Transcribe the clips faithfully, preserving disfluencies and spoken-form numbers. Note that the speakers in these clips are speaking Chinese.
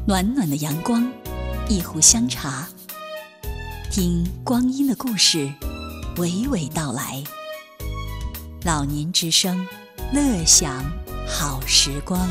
暖暖的阳光，一壶香茶，听光阴的故事娓娓道来。老年之声，乐享好时光。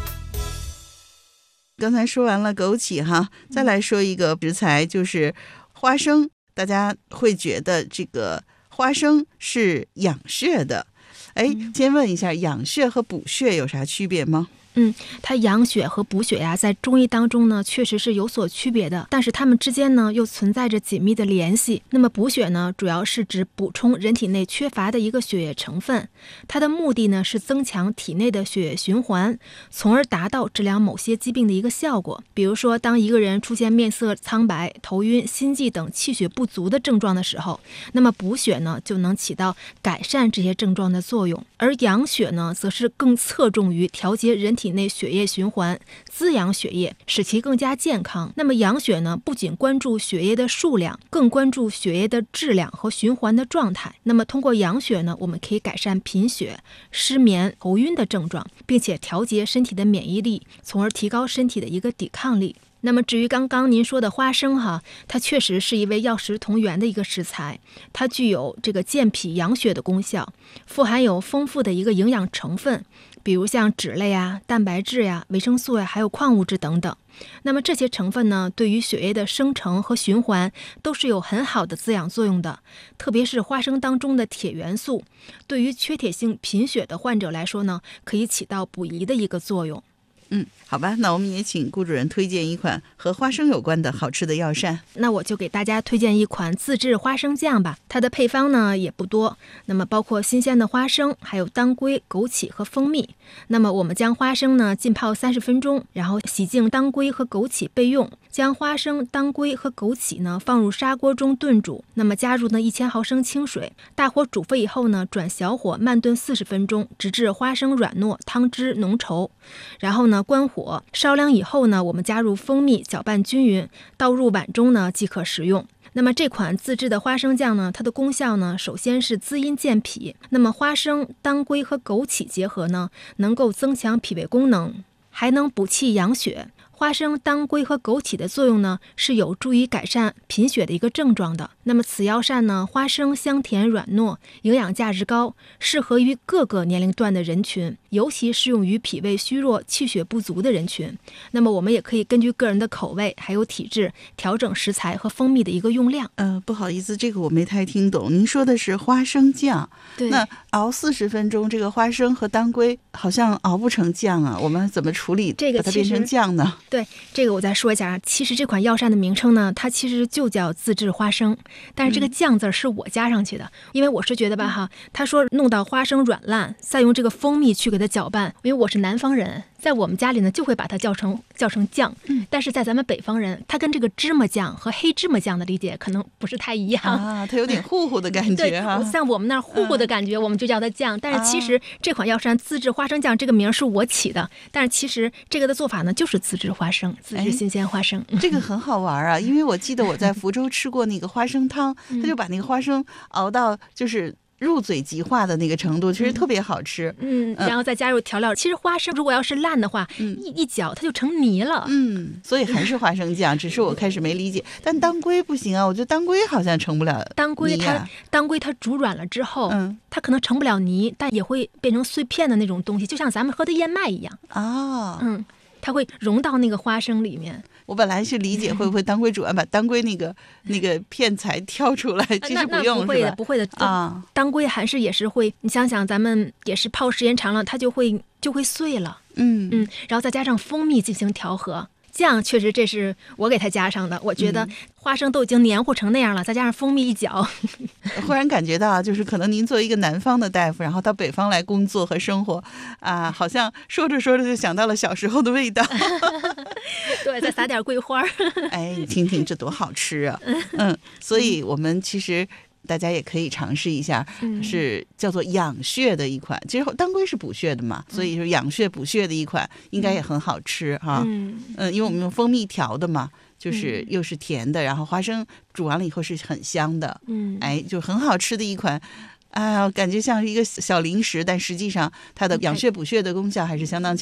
刚才说完了枸杞哈，再来说一个食材，就是花生。大家会觉得这个花生是养血的，哎，先问一下，养血和补血有啥区别吗？ 嗯，它养血和补血呀、啊，在中医当中呢，确实是有所区别的，但是它们之间呢，又存在着紧密的联系。那么补血呢，主要是指补充人体内缺乏的一个血液成分，它的目的呢是增强体内的血液循环，从而达到治疗某些疾病的一个效果。比如说，当一个人出现面色苍白、头晕、心悸等气血不足的症状的时候，那么补血呢就能起到改善这些症状的作用，而养血呢，则是更侧重于调节人体体内血液循环，滋养血液，使其更加健康。那么养血呢，不仅关注血液的数量，更关注血液的质量和循环的状态。那么通过养血呢，我们可以改善贫血、失眠、头晕的症状，并且调节身体的免疫力，从而提高身体的一个抵抗力。那么至于刚刚您说的花生哈，它确实是一味药食同源的一个食材，它具有这个健脾养血的功效，富含有丰富的一个营养成分，比如像脂类啊、蛋白质呀、维生素呀，还有矿物质等等。那么这些成分呢，对于血液的生成和循环都是有很好的滋养作用的。特别是花生当中的铁元素，对于缺铁性贫血的患者来说呢，可以起到补益的一个作用。 嗯，好吧，那我们也请顾主任推荐一款和花生有关的好吃的药膳。 那我就给大家推荐一款自制花生酱吧。它的配方呢也不多，那么包括新鲜的花生，还有当归、枸杞和蜂蜜。那么我们将花生呢浸泡三十分钟，然后洗净当归和枸杞备用。将花生、当归和枸杞呢放入砂锅中炖煮，那么加入呢一千毫升清水，大火煮沸以后呢，转小火慢炖四十分钟，直至花生软糯，汤汁浓稠。然后呢关火，烧凉以后呢，我们加入蜂蜜，搅拌均匀，倒入碗中呢即可食用。那么这款自制的花生酱呢，它的功效呢，首先是滋阴健脾。那么花生、当归和枸杞结合呢，能够增强脾胃功能，还能补气养血。花生、当归和枸杞的作用呢，是有助于改善贫血的一个症状的。那么此药膳呢，花生香甜软糯，营养价值高，适合于各个年龄段的人群，尤其适用于脾胃虚弱、气血不足的人群。那么我们也可以根据个人的口味还有体质，调整食材和蜂蜜的一个用量。 呃，不好意思，这个我没太听懂。您说的是花生酱， 对， 那熬四十分钟，这个花生和当归好像熬不成酱啊，我们怎么处理这个把它变成酱呢？ 对，这个我再说一下，其实这款药膳的名称呢，它其实就叫自制花生，但是这个酱字是我加上去的，嗯、因为我是觉得吧哈，他说弄到花生软烂，再用这个蜂蜜去给它搅拌，因为我是南方人，在我们家里呢就会把它叫成叫成酱，嗯、但是在咱们北方人，他跟这个芝麻酱和黑芝麻酱的理解可能不是太一样啊，它有点糊糊的感觉哈。 对，像我们那儿糊糊的感觉，嗯、我们就叫它酱，但是其实这款药膳自制花生酱这个名是我起的，但是其实这个的做法呢就是自制花生，自制新鲜花生。 哎、这个很好玩啊，因为我记得我在福州吃过那个花生汤，他就把那个花生熬到就是入嘴即化的那个程度，其实特别好吃。 嗯，然后再加入调料。其实花生如果要是烂的话，嗯、一一搅它就成泥了。 嗯，所以还是花生酱，只是我开始没理解。但当归不行啊，我觉得当归好像成不了泥、啊。 当归它当归它煮软了之后，嗯，它可能成不了泥，但也会变成碎片的那种东西，就像咱们喝的燕麦一样。 哦， 嗯，它会融到那个花生里面。 我本来是理解会不会当归煮完把当归那个那个片材挑出来，其实不用， 不会的，不会的啊。当归还是也是会，你想想，咱们也是泡时间长了，它就会就会碎了。嗯嗯，然后再加上蜂蜜进行调和。酱确实这是我给它加上的，我觉得花生都已经黏糊成那样了，再加上蜂蜜一搅， 忽然感觉到就是可能您作为一个南方的大夫，然后到北方来工作和生活啊，好像说着说着就想到了小时候的味道。 对，再撒点桂花。 哎，你听听这多好吃啊！嗯，所以我们其实大家也可以尝试一下，是叫做养血的一款。其实当归是补血的嘛，所以说养血补血的一款应该也很好吃哈。嗯嗯，因为我们用蜂蜜调的嘛，就是又是甜的，然后花生煮完了以后是很香的。嗯，哎，就很好吃的一款。啊，感觉像是一个小零食，但实际上它的养血补血的功效还是相当强。